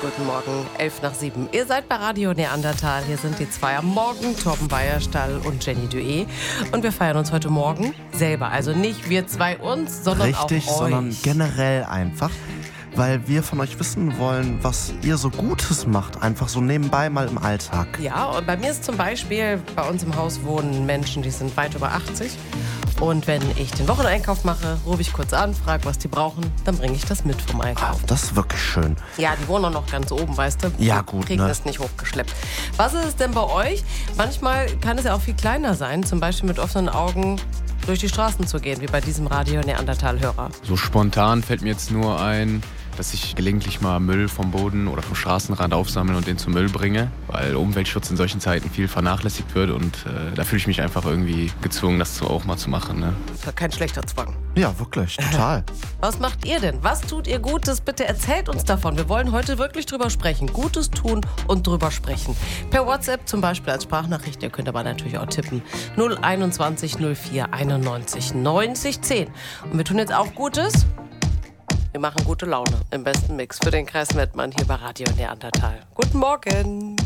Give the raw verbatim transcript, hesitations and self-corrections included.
guten Morgen, elf nach sieben. Ihr seid bei Radio Neandertal. Hier sind die zwei am Morgen, Torben Weierstall und Jenny Duet. Und wir feiern uns heute Morgen selber. Also nicht wir zwei uns, sondern Richtig, auch euch. sondern generell einfach. Weil wir von euch wissen wollen, was ihr so Gutes macht. Einfach so nebenbei mal im Alltag. Ja, und bei mir ist zum Beispiel, bei uns im Haus wohnen Menschen, die sind weit über achtzig. Und wenn ich den Wocheneinkauf mache, rufe ich kurz an, frage, was die brauchen, dann bringe ich das mit vom Einkauf. Ah, das ist wirklich schön. Ja, die wohnen auch noch ganz oben, weißt du? Ja, gut, Kriegen ne? das nicht hochgeschleppt. Was ist es denn bei euch? Manchmal kann es ja auch viel kleiner sein, zum Beispiel mit offenen Augen durch die Straßen zu gehen, wie bei diesem Radio Neandertal-Hörer. So spontan fällt mir jetzt nur ein, dass ich gelegentlich mal Müll vom Boden oder vom Straßenrand aufsammle und den zum Müll bringe, weil Umweltschutz in solchen Zeiten viel vernachlässigt wird und äh, da fühle ich mich einfach irgendwie gezwungen, das so auch mal zu machen. Ne? Kein schlechter Zwang. Ja, wirklich, total. Was macht ihr denn? Was tut ihr Gutes? Bitte erzählt uns davon. Wir wollen heute wirklich drüber sprechen. Gutes tun und drüber sprechen. Per WhatsApp zum Beispiel als Sprachnachricht. Ihr könnt aber natürlich auch tippen. null einundzwanzig null vier einundneunzig neunzig zehn. Und wir tun jetzt auch Gutes. Wir machen gute Laune im besten Mix für den Kreis Mettmann hier bei Radio Neandertal. Guten Morgen.